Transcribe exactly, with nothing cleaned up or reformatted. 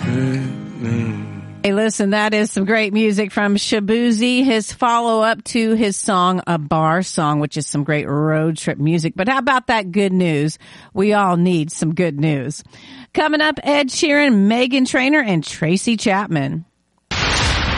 Hey, listen, that is some great music from Shaboozey, his follow-up to his song, A Bar Song, which is some great road trip music. But how about that good news? We all need some good news. Coming up, Ed Sheeran, Meghan Trainor, and Tracy Chapman.